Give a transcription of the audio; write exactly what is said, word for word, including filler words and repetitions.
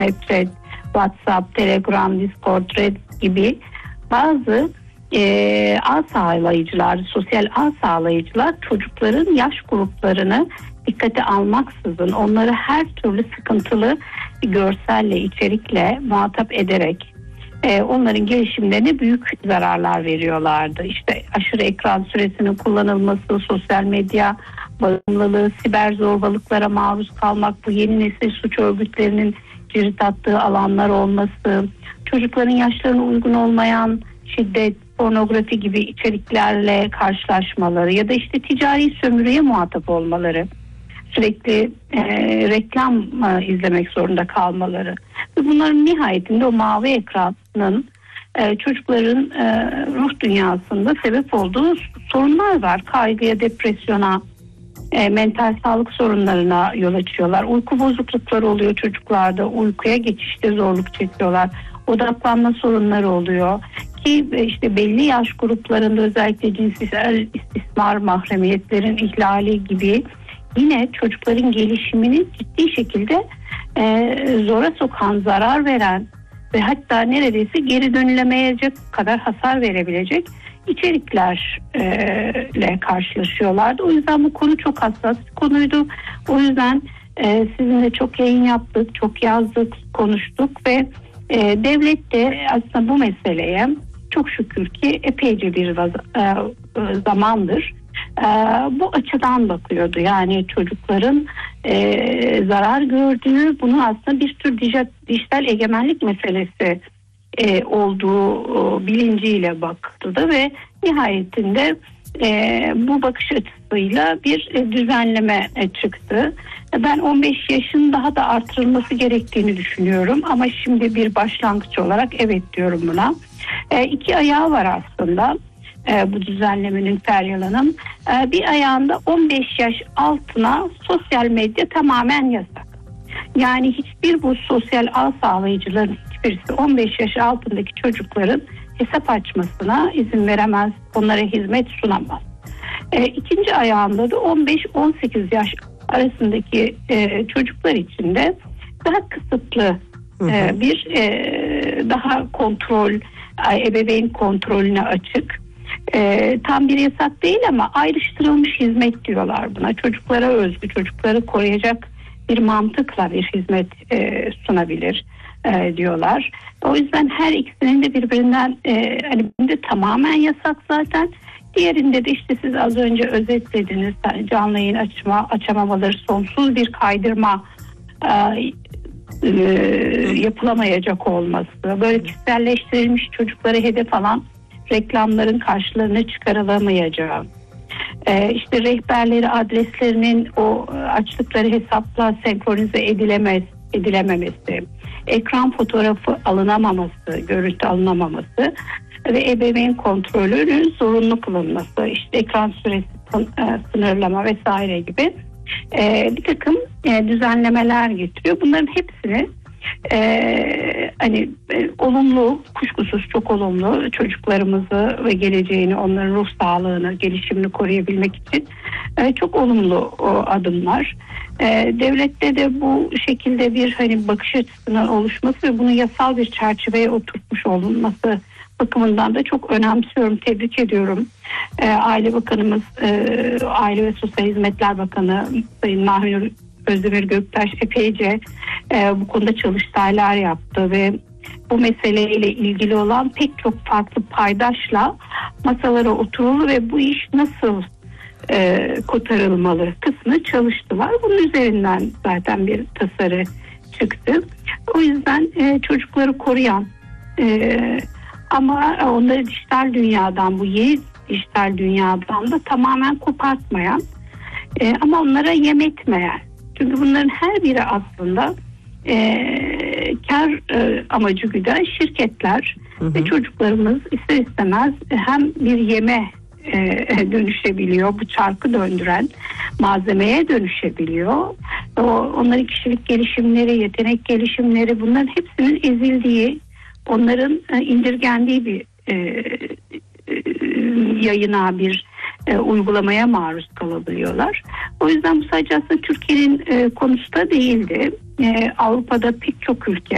Snapchat, WhatsApp, Telegram, Discord, Red gibi bazı e, ağ sağlayıcılar, sosyal ağ sağlayıcılar çocukların yaş gruplarını dikkate almaksızın onları her türlü sıkıntılı görselle, içerikle muhatap ederek e, onların gelişimlerine büyük zararlar veriyorlardı. İşte aşırı ekran süresinin kullanılması, sosyal medya bağımlılığı, siber zorbalıklara maruz kalmak, bu yeni nesil suç örgütlerinin cirit attığı alanlar olması, çocukların yaşlarına uygun olmayan şiddet, pornografi gibi içeriklerle karşılaşmaları ya da işte ticari sömürüye muhatap olmaları, sürekli e, reklam e, izlemek zorunda kalmaları ve bunların nihayetinde o mavi ekranın e, çocukların e, ruh dünyasında sebep olduğu sorunlar var. Kaygıya, depresyona, e, mental sağlık sorunlarına yol açıyorlar. Uyku bozuklukları oluyor çocuklarda, uykuya geçişte zorluk çekiyorlar. Odaklanma sorunları oluyor ki işte belli yaş gruplarında özellikle cinsel istismar, mahremiyetlerin ihlali gibi yine çocukların gelişimini ciddi şekilde e, zora sokan, zarar veren ve hatta neredeyse geri dönülemeyecek kadar hasar verebilecek içeriklerle karşılaşıyorlardı. O yüzden bu konu çok hassas bir konuydu. O yüzden e, sizinle çok yayın yaptık, çok yazdık, konuştuk ve e, devlet de aslında bu meseleye çok şükür ki epeyce bir vaz- e, zamandır e, bu açıdan bakıyordu. Yani çocukların e, zarar gördüğü, bunu aslında bir tür dijital, dijital egemenlik meselesi e, olduğu e, bilinciyle baktı da ve nihayetinde e, bu bakış açısıyla bir e, düzenleme e, çıktı. Ben on beş yaşın daha da artırılması gerektiğini düşünüyorum ama şimdi bir başlangıç olarak evet diyorum buna. E, iki ayağı var aslında e, bu düzenlemenin, Feryal Hanım. E, bir ayağında on beş yaş altına sosyal medya tamamen yasak. Yani hiçbir bu sosyal ağ sağlayıcıların hiçbirisi on beş yaş altındaki çocukların hesap açmasına izin veremez, onlara hizmet sunamaz. E, ikinci ayağında da on beş on sekiz yaş arasındaki e, çocuklar için de daha kısıtlı e, bir e, daha kontrol, ebeveyn kontrolüne açık. E, tam bir yasak değil ama ayrıştırılmış hizmet diyorlar buna. Çocuklara özgü, çocukları koruyacak bir mantıkla bir hizmet e, sunabilir e, diyorlar. O yüzden her ikisinin de birbirinden e, hani birinde tamamen yasak zaten. Diğerinde de işte siz az önce özetlediniz, yani canlı yayın açma, açamamaları, sonsuz bir kaydırma e, e, yapılamayacak olması, böyle kişiselleştirilmiş çocuklara hedef alan reklamların karşılarına çıkarılamayacağı, e, işte rehberleri, adreslerinin o açtıkları hesapla senkronize edilemez, edilememesi, ekran fotoğrafı alınamaması, görüntü alınamaması ve ebeveyn kontrolünün zorunlu kılınması, işte ekran süresi sınırlama vesaire gibi e, bir takım e, düzenlemeler getiriyor. Bunların hepsini e, hani e, olumlu, kuşkusuz çok olumlu, çocuklarımızı ve geleceğini, onların ruh sağlığını, gelişimini koruyabilmek için e, çok olumlu o adımlar. E, devlette de bu şekilde bir hani bakış açısının oluşması ve bunun yasal bir çerçeveye oturtmuş olunması bakımından da çok önemsiyorum, tebrik ediyorum. E, Aile Bakanımız, e, Aile ve Sosyal Hizmetler Bakanı Sayın Mahmur Özdemir Göktaş epeyce e, bu konuda çalıştaylar yaptı ve bu meseleyle ilgili olan pek çok farklı paydaşla masalara oturuldu ve bu iş nasıl e, kotarılmalı kısmını çalıştılar. Bunun üzerinden zaten bir tasarı çıktı. O yüzden e, çocukları koruyan e, ama onları dijital dünyadan, bu yeni dijital dünyadan da tamamen kopartmayan e, ama onlara yem etmeyen. Çünkü bunların her biri aslında e, kar e, amacı güden şirketler hı hı. ve çocuklarımız ister istemez hem bir yeme e, dönüşebiliyor, bu çarkı döndüren malzemeye dönüşebiliyor. O, onların kişilik gelişimleri, yetenek gelişimleri, bunların hepsinin ezildiği, onların e, indirgendiği bir e, e, yayına, bir e, uygulamaya maruz kalabiliyorlar. O yüzden bu sadece aslında Türkiye'nin e, konusu da değildi. E, Avrupa'da pek çok ülke,